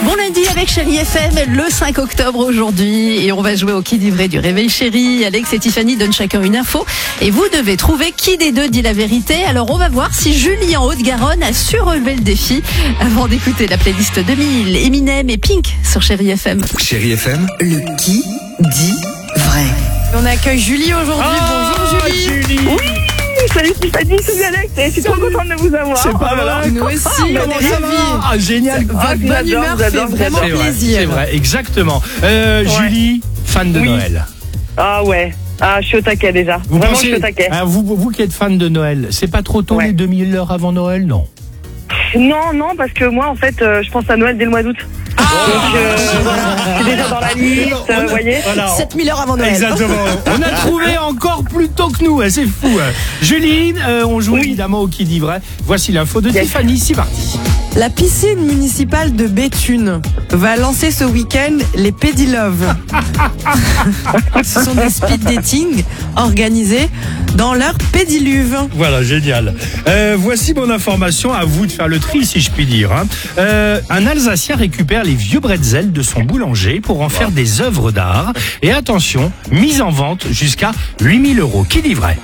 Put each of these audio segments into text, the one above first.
Bon lundi avec Chérie FM, le 5 octobre aujourd'hui. Et on va jouer au qui dit vrai du Réveil Chérie. Alex et Tiffany donnent chacun une info. Et vous devez trouver qui des deux dit la vérité. Alors on va voir si Julie en Haute-Garonne a su relever le défi. Avant d'écouter la playlist 2000, Eminem et Pink sur Chérie FM. Chérie FM, Le qui dit vrai. On accueille Julie aujourd'hui. Bonjour Julie. Oui, salut Tiffany, salut Alex, et je suis trop contente de vous avoir. C'est pas vrai. Nous aussi, on est ravis. Ah, génial. Votre bonne humeur fait vraiment plaisir. C'est vrai, exactement. Julie, fan de Oui. Noël. Ah ouais, je suis au taquet déjà. Vous Vraiment, pensez, je suis au taquet. vous qui êtes fan de Noël, c'est pas trop tôt Ouais. les 2000 heures avant Noël, non? Non, parce que moi en fait, je pense à Noël dès le mois d'août. Donc voilà, je suis déjà dans la liste, vous voyez. Voilà. 7000 heures avant Noël. Exactement. On a trouvé encore plus tôt que nous, c'est fou. Julie, on joue Oui. évidemment au qui dit vrai. Voici l'info de Yes. Tiffany, c'est parti. La piscine municipale de Béthune va lancer ce week-end les Pédiloves. Ce sont des speed dating organisés dans leur pédiluve. Voilà, génial. Voici mon information, à vous de faire le tri si je puis dire. Un Alsacien récupère les vieux bretzels de son boulanger pour en faire des œuvres d'art. Et attention, mise en vente jusqu'à 8000 €. Qui dit vrai?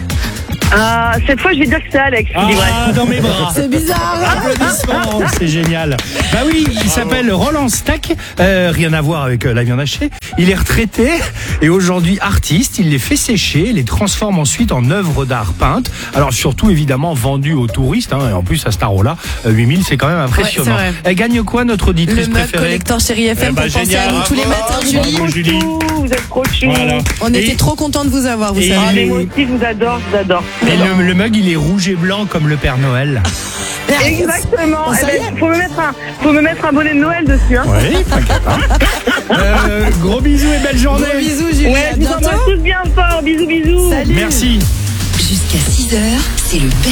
Cette fois, je vais dire que c'est Alex qui dit vrai. Dans mes bras. C'est bizarre. Applaudissements, c'est génial. Bah oui, il s'appelle Roland Stack, rien à voir avec la viande hachée. Il est retraité et aujourd'hui artiste, il les fait sécher, les transforme ensuite en œuvres d'art peintes. Alors surtout évidemment vendues aux touristes, et en plus à cet euro-là, 8000 c'est quand même impressionnant. Ouais, c'est vrai. Elle gagne quoi notre auditrice Le mug préférée? collector Chérie FM pour penser à nous tous les matins, Julie. Bravo, Julie. Vous êtes trop chou. Voilà. On Et- était trop contents de vous avoir, vous et- savez. Mais moi aussi, je vous adore, je vous adore. Et le mug il est rouge et blanc comme le Père Noël. Exactement. ça y est. Faut me mettre un bonnet de Noël dessus. Hein. Oui, t'inquiète pas. Gros bisous et belle journée. Gros bisous, Julie. Ouais, À je vous embrasse bientôt. tous bien fort. Bisous, bisous. Salut. Merci. Jusqu'à 6h, c'est le